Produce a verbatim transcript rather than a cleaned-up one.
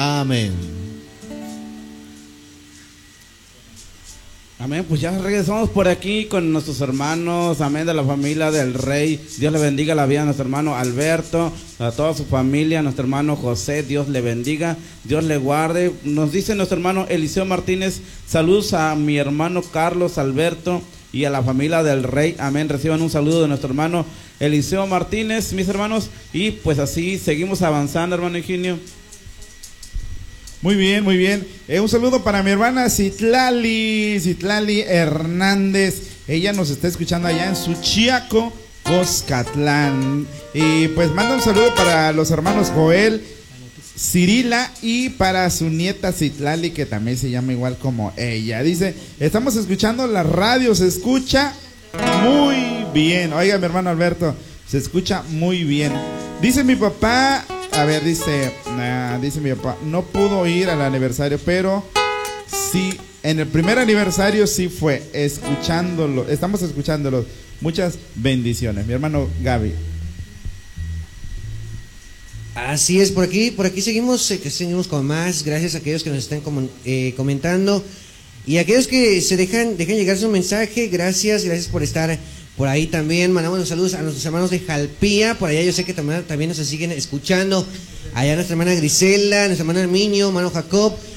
Amén. Amén, pues ya regresamos por aquí con nuestros hermanos, amén, de la familia del Rey. Dios le bendiga la vida a nuestro hermano Alberto, a toda su familia, a nuestro hermano José, Dios le bendiga, Dios le guarde. Nos dice nuestro hermano Eliseo Martínez, saludos a mi hermano Carlos Alberto y a la familia del Rey, amén. Reciban un saludo de nuestro hermano Eliseo Martínez, mis hermanos, y pues así seguimos avanzando, hermano Eugenio. Muy bien, muy bien. Eh, un saludo para mi hermana Citlali, Citlali Hernández. Ella nos está escuchando allá en Suchiaco, Coscatlán. Y pues manda un saludo para los hermanos Joel, Cirila y para su nieta Citlali, que también se llama igual como ella. Dice, estamos escuchando la radio, se escucha muy bien. Oiga, mi hermano Alberto, se escucha muy bien. Dice mi papá... A ver, dice, nah, dice mi papá, no pudo ir al aniversario, pero sí, en el primer aniversario sí fue, escuchándolo, estamos escuchándolo. Muchas bendiciones, mi hermano Gaby. Así es, por aquí, por aquí seguimos, eh, seguimos con más, gracias a aquellos que nos están como, eh, comentando y a aquellos que se dejan, dejan llegar su mensaje, gracias, gracias por estar por ahí también. Mandamos los saludos a nuestros hermanos de Jalpía, por allá yo sé que también, también nos siguen escuchando, allá nuestra hermana Grisela, nuestra hermana Arminio, hermano Jacob,